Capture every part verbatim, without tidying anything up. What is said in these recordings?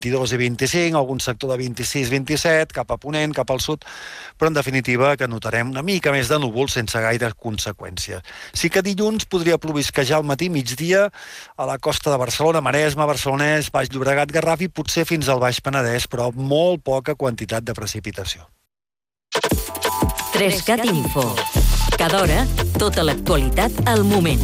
vint-i-dos i vint-i-cinc, algun sector de vint-i-sis vint-i-set, cap a Ponent, cap al sud, però en definitiva que notarem una mica més de núvols sense gaire conseqüència. Sí que dilluns podria plovisquejar al matí, migdia, a la costa de Barcelona, Maresme, Barcelonès, Baix Llobregat, Garraf i potser fins al Baix Penedès, però molt poca quantitat de precipitació. tres cat Info. Cada hora, tota l'actualitat al moment.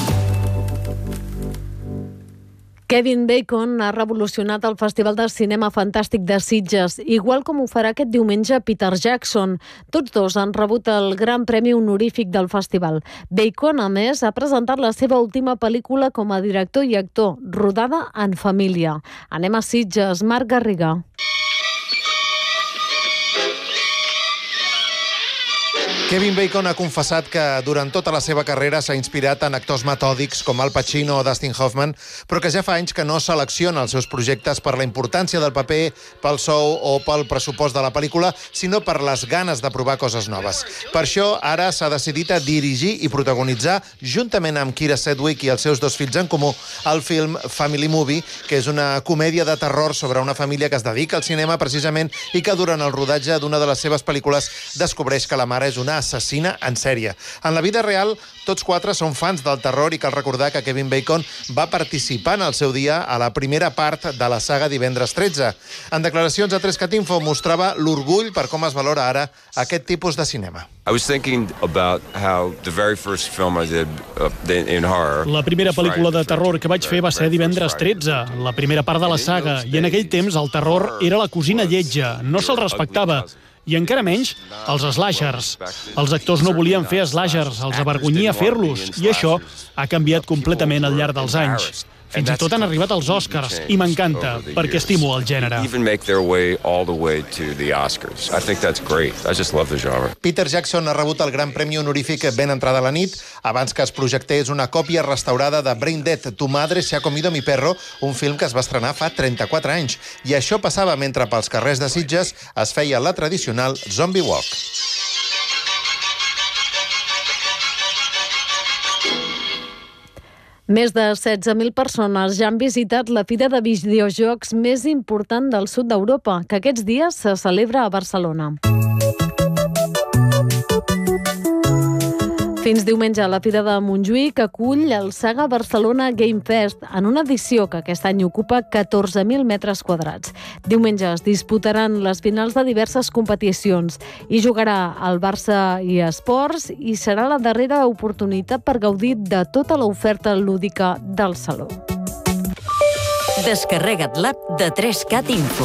Kevin Bacon ha revolucionat el Festival de Cinema Fantàstic de Sitges, igual com ho farà aquest diumenge Peter Jackson. Tots dos han rebut el Gran Premi Honorífic del festival. Bacon, a més, ha presentat la seva última pel·lícula com a director i actor, rodada en família. Anem a Sitges, Marc Garriga. Kevin Bacon ha confessat que durant tota la seva carrera s'ha inspirat en actors metòdics com Al Pacino o Dustin Hoffman, però que ja fa anys que no selecciona els seus projectes per la importància del paper, pel sou o pel pressupost de la pel·lícula, sinó per les ganes de provar coses noves. Per això, ara s'ha decidit a dirigir i protagonitzar, juntament amb Kira Sedgwick i els seus dos fills en comú, el film Family Movie, que és una comèdia de terror sobre una família que es dedica al cinema precisament i que durant el rodatge d'una de les seves pel·lícules descobreix que la mare és una assassina en sèrie. En la vida real, tots quatre són fans del terror i cal recordar que Kevin Bacon va participar en el seu dia a la primera part de la saga Divendres tretze. En declaracions a tres cat Info mostrava l'orgull per com es valora ara aquest tipus de cinema. I was thinking about how the very first film I did uh, in horror. La primera pel·lícula de terror que vaig fer va ser Divendres tretze, la primera part de la saga, i en aquell temps el terror era la cosina lletja, no se'l respectava. I encara menys els slashers. Els actors no volien fer slashers, els avergonyia fer-los, i això ha canviat completament al llarg dels anys. Fins i tot han arribat als Oscars, i m'encanta, perquè estimo el gènere. Peter Jackson ha rebut el Gran Premi Honorífic ben entrada la nit, abans que es projectés una còpia restaurada de Brain Dead, Tu madre se ha comido mi perro, un film que es va estrenar fa trenta-quatre anys. I això passava mentre pels carrers de Sitges es feia la tradicional Zombie Walk. Més de setze mil persones ja han visitat la fira de videojocs més important del sud d'Europa, que aquests dies se celebra a Barcelona. Fins diumenge, la Fira de Montjuïc acull el Saga Barcelona Game Fest en una edició que aquest any ocupa catorze mil metres quadrats. Diumenge es disputaran les finals de diverses competicions. Hi jugarà el Barça i Esports i serà la darrera oportunitat per gaudir de tota l'oferta lúdica del saló. Descarrega't l'app de tres cat Info.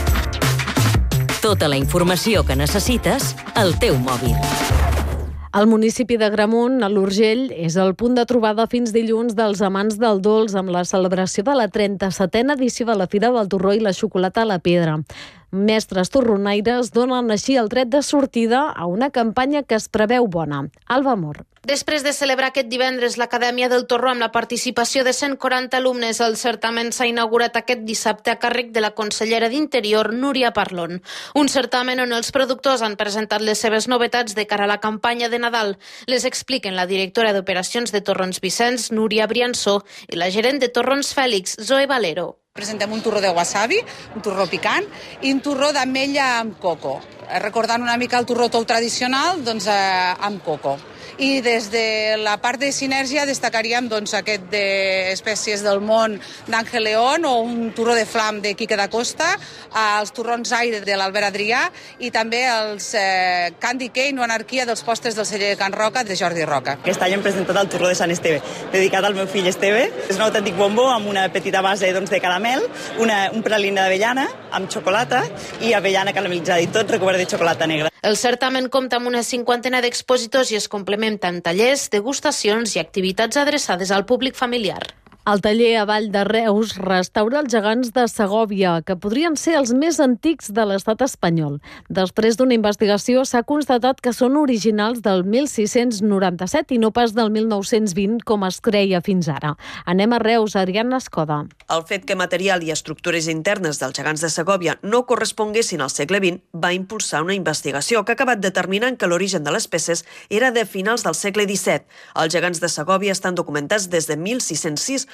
Tota la informació que necessites al teu mòbil. El municipi d'Agramunt, a l'Urgell, és el punt de trobada fins dilluns dels amants del dolç amb la celebració de la trenta-setena edició de la Fira del Torró i la Xocolata a la Pedra. Mestres torronaires donen així el tret de sortida a una campanya que es preveu bona. Alba Mor. Després de celebrar aquest divendres l'Acadèmia del Torró amb la participació de cent quaranta alumnes, el certamen s'ha inaugurat aquest dissabte a càrrec de la consellera d'Interior, Núria Parlon. Un certamen on els productors han presentat les seves novetats de cara a la campanya de Nadal. Les expliquen la directora d'Operacions de Torrons Vicenç, Núria Briansó, i la gerent de Torrons Fèlix, Zoe Valero. Presentem un torró de wasabi, un torró picant i un torró d'ametlla amb coco. Recordant una mica el torró tou tradicional, doncs eh, amb coco. I des de la part de sinergia destacaríem doncs, aquest d'espècies del món d'Àngel León o un torró de flam de Quique da Costa, els torrons aire de l'Albert Adrià i també els eh, Candy Cane o Anarquia dels postres del celler de Can Roca de Jordi Roca. Aquest any hem presentat el torró de Sant Esteve, dedicat al meu fill Esteve. És un autèntic bombó amb una petita base doncs, de caramel, una, un pralina d'avellana amb xocolata i avellana caramelitzada i tot recobert de xocolata negra. El certamen compta amb una cinquantena d'expositors i es complementen tallers, degustacions i activitats adreçades al públic familiar. El taller a Vall de Reus restaura els gegants de Segòvia, que podrien ser els més antics de l'estat espanyol. Després d'una investigació s'ha constatat que són originals del mil sis-cents noranta-set i no pas del mil nou-cents vint, com es creia fins ara. Anem a Reus, Ariadna Escoda. El fet que material i estructures internes dels gegants de Segòvia no corresponguessin al segle vint va impulsar una investigació que ha acabat determinant que l'origen de les peces era de finals del segle disset. Els gegants de Segòvia estan documentats des de mil sis-cents sis,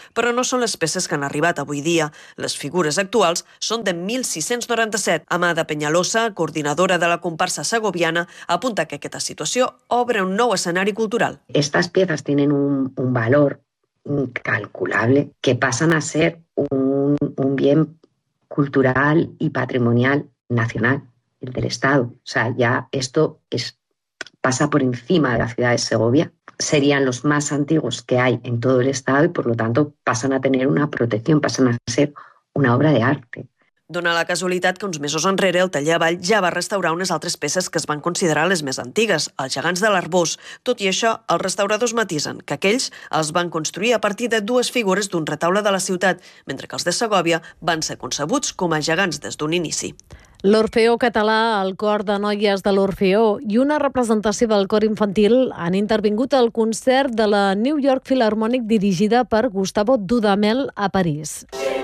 però no són les peces que han arribat avui dia. Les figures actuals són de mil sis-cents noranta-set. Amada Peñalosa, coordinadora de la comparsa segoviana, apunta que aquesta situació obre un nou escenari cultural. Estas piezas tienen un, un valor incalculable que pasan a ser un, un bien cultural y patrimonial nacional, el del Estado. O sea, ya esto es, pasa por encima de la ciudad de Segovia. Serían los más antiguos que hay en todo el Estado y, por lo tanto, pasan a tener una protección, pasan a ser una obra de arte. Dóna la casualitat que uns mesos enrere el taller Avall ja va restaurar unes altres peces que es van considerar les més antigues, els gegants de l'Arbós. Tot i això, els restauradors matisen que aquells els van construir a partir de dues figures d'un retaule de la ciutat, mentre que els de Segòvia van ser concebuts com a gegants des d'un inici. L'Orfeó Català, el cor de noies de l'Orfeó i una representació del cor infantil han intervingut al concert de la New York Philharmonic dirigida per Gustavo Dudamel a París.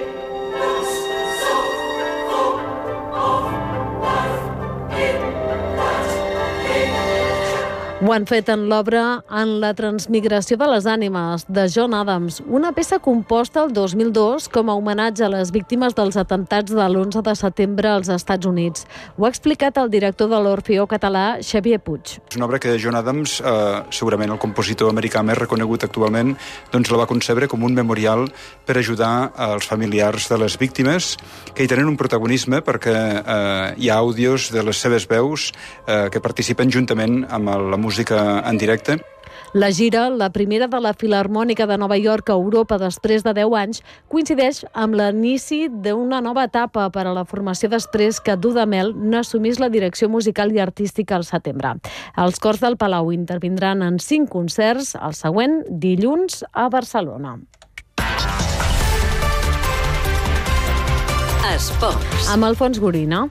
Ho han fet en l'obra En la transmigració de les ànimes, de John Adams, una peça composta el dos mil dos com a homenatge a les víctimes dels atemptats de l'onze de setembre als Estats Units. Ho ha explicat el director de l'Orfeó Català, Xavier Puig. És una obra que John Adams, eh, segurament el compositor americà més reconegut actualment, doncs la va concebre com un memorial per ajudar als familiars de les víctimes, que hi tenen un protagonisme perquè eh, hi ha àudios de les seves veus eh, que participen juntament amb la música música en directe. La gira, la primera de la Filharmònica de Nova York a Europa després de deu anys, coincideix amb l'inici d'una nova etapa per a la formació després que Dudamel n'assumís la direcció musical i artística al setembre. Els cors del Palau intervindran en cinc concerts, el següent dilluns a Barcelona. Esports. Amb Alfons Gorina.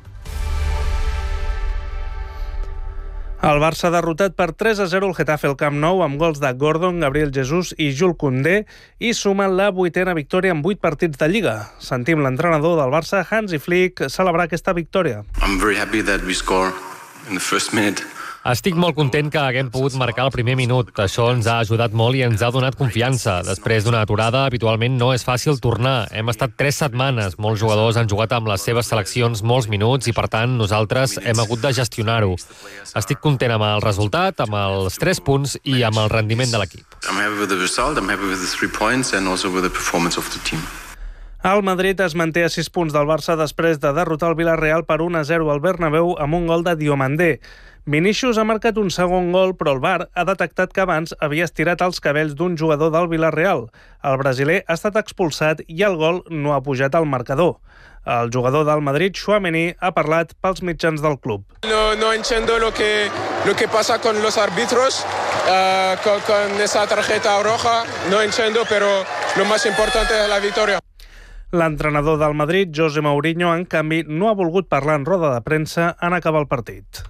El Barça ha derrotat per tres a zero el Getafe al Camp Nou amb gols de Gordon, Gabriel Jesús i Jules Koundé i suma la vuitena victòria en vuit partits de Lliga. Sentim l'entrenador del Barça, Hansi Flick, celebrar aquesta victòria. I'm very happy that we score in the first minute. Estic molt content que haguem pogut marcar el primer minut. Això ens ha ajudat molt i ens ha donat confiança. Després d'una aturada, habitualment no és fàcil tornar. Hem estat tres setmanes. Molts jugadors han jugat amb les seves seleccions molts minuts i, per tant, nosaltres hem hagut de gestionar-ho. Estic content amb el resultat, amb els tres punts i amb el rendiment de l'equip. I'm happy with the result, I'm happy with the three points and also with the performance of the team. El Madrid es manté a sis punts del Barça després de derrotar el Villarreal per un a zero al Bernabéu amb un gol de Diomandé. Vinícius ha marcat un segon gol, però el V A R ha detectat que abans havia estirat els cabells d'un jugador del Villarreal. El brasiler ha estat expulsat i el gol no ha pujat al marcador. El jugador del Madrid, Tchouaméni, ha parlat pels mitjans del club. No, no entiendo lo que, lo que pasa con los árbitros, uh, con, con esa tarjeta roja. No entiendo, pero lo más importante es la victoria. L'entrenador del Madrid, José Mourinho, en canvi, no ha volgut parlar en roda de premsa en acabar el partit.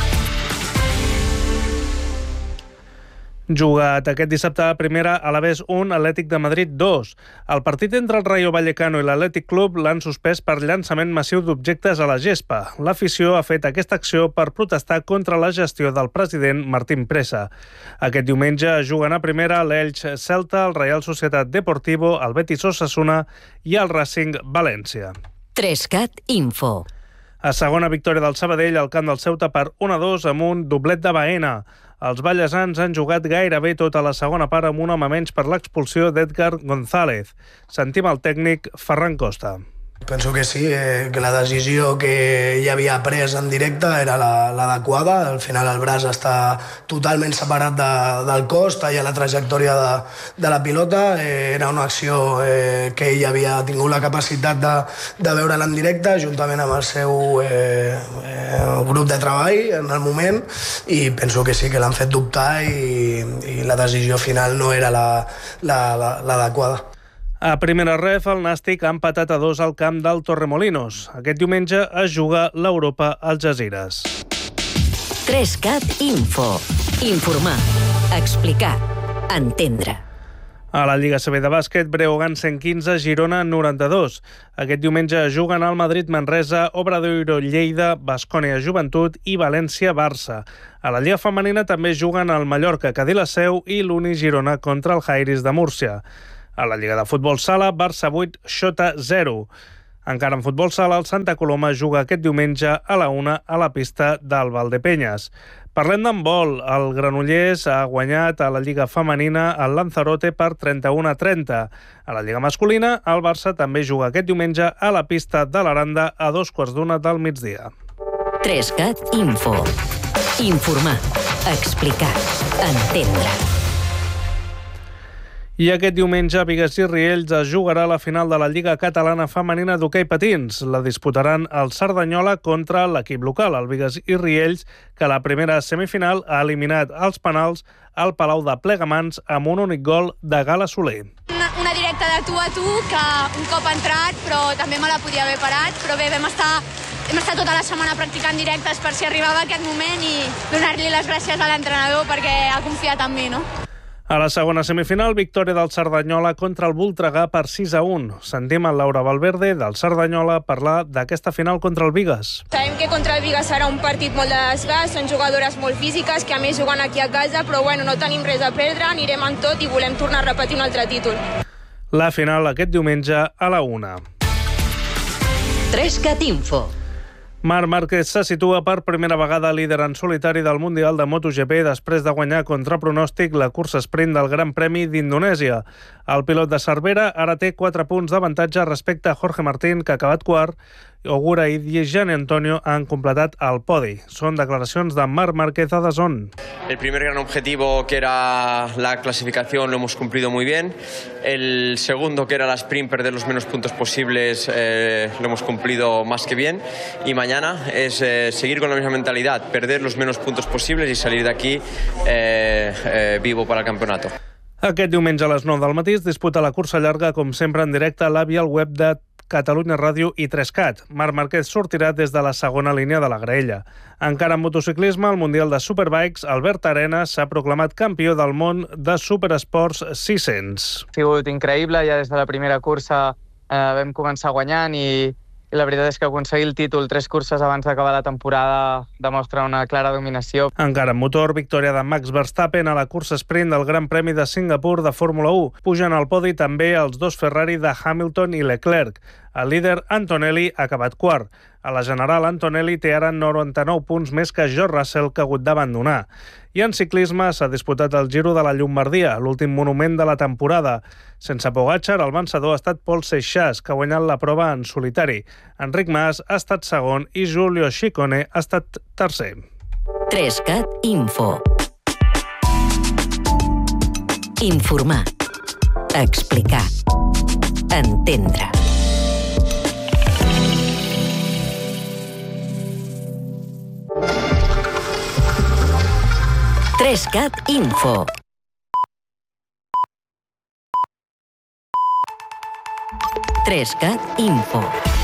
Jugat aquest dissabte a primera, Alavés un, Atlètic de Madrid dos. El partit entre el Rayo Vallecano i l'Atlètic Club l'han suspès per llançament massiu d'objectes a la gespa. L'afició ha fet aquesta acció per protestar contra la gestió del president Martín Presa. Aquest diumenge juguen a primera l'Elx Celta, el Real Societat Deportivo, el Betis Osasuna i el Racing València. Trescat Info. A segona victòria del Sabadell al camp del Ceuta per un a dos amb un doblet de Baena. Els ballesans han jugat gairebé tota la segona part amb un home menys per l'expulsió d'Edgar González. Sentim el tècnic Ferran Costa. Penso que sí, eh, que la decisió que ja havia pres en directe era l'adequada. La, Al final el braç està totalment separat de, del cos, talla la trajectòria de, de la pilota. Eh, era una acció eh, que ell havia tingut la capacitat de, de veure-la en directe, juntament amb el seu eh, eh, grup de treball en el moment, i penso que sí, que l'han fet dubtar i, i la decisió final no era l'adequada. La, la, A primera ref, el Nàstic ha empatat a dos al camp del Torremolinos. Aquest diumenge es juga l'Europa Algesires. Trescat Info. Informar. Explicar. Entendre. A la Lliga C B de bàsquet, Breogán cent quinze, Girona noranta-dos. Aquest diumenge juguen al Madrid-Manresa, Obradoiro Lleida, Baskonia Joventut i València-Barça. A la Lliga femenina també juguen el Mallorca-Cadí-la-Seu i l'Uni Girona contra el Jairis de Múrcia. A la Lliga de Futbol Sala, Barça vuit, Xota zero. Encara en futbol sala, el Santa Coloma juga aquest diumenge a la una a la pista del Valdepeñas. Parlem d'handbol. El Granollers ha guanyat a la Lliga Femenina el Lanzarote per trenta-u a trenta. A la Lliga Masculina, el Barça també juga aquest diumenge a la pista de l'Aranda a dos quarts d'una del migdia. Trescat Info. Informar, explicar, entendre. I aquest diumenge a Bigues i Riells es jugarà la final de la Lliga Catalana Femenina d'Hoquei Patins. La disputaran el Cerdanyola contra l'equip local, el Bigues i Riells, que a la primera semifinal ha eliminat els penals al Palau de Plegamans amb un únic gol de Gala Soler. Una, una directa de tu a tu que un cop entrat, però també me la podia haver parat, però bé, vam estar Hem estat tota la setmana practicant directes per si arribava aquest moment i donar-li les gràcies a l'entrenador perquè ha confiat en mi, no? A la segona semifinal, victòria del Cerdanyola contra el Voltregà per sis a un. Sentim el Laura Valverde del Cerdanyola parlar d'aquesta final contra el Bigues. Sabem que contra el Bigues serà un partit molt de desgast, són jugadores molt físiques que a més juguen aquí a casa, però bueno, no tenim res a perdre, anirem amb tot i volem tornar a repetir un altre títol. La final aquest diumenge a la una. Trescat Info. Marc Márquez se situa per primera vegada líder en solitari del Mundial de MotoGP després de guanyar contra pronòstic la cursa sprint del Gran Premi d'Indonèsia. El pilot de Cervera ara té quatre punts d'avantatge respecte a Jorge Martín, que ha acabat quart. Ogura i Gianni Antonio han completat el podi. Són declaracions de Marc Márquez a D A Z N. El primer gran objetivo, que era la clasificación, lo hemos cumplido muy bien. El segundo, que era la sprint, perder los menos puntos posibles, eh, lo hemos cumplido más que bien. Y mañana es eh, seguir con la misma mentalidad, perder los menos puntos posibles y salir de aquí eh, eh, vivo para el campeonato. Aquest diumenge a les nou del matí es disputa la cursa llarga, com sempre, en directe a l'A B I al web de Catalunya Ràdio i Trescat. Marc Márquez sortirà des de la segona línia de la graella. Encara en motociclisme, al Mundial de Superbikes, Albert Arenas s'ha proclamat campió del món de Superesports sis-cents. Ha sigut increïble, ja des de la primera cursa eh, vam començar guanyant i, i la veritat és que aconseguir el títol tres curses abans d'acabar la temporada demostra una clara dominació. Encara en motor, victòria de Max Verstappen a la cursa sprint del Gran Premi de Singapur de Fórmula u. Pugen al podi també els dos Ferrari de Hamilton i Leclerc. El líder Antonelli ha acabat quart. A la general, Antonelli té ara noranta-nou punts més que George Russell, que ha hagut d'abandonar. I en ciclisme s'ha disputat el Giro de la Llombardia, l'últim monument de la temporada. Sense Pogačar, el vencedor ha estat Paul Seixas, que ha guanyat la prova en solitari. Enric Mas ha estat segon i Giulio Ciccone ha estat tercer. Trescat Info. Informar. Explicar. Entendre. Trescat Info. Trescat Info.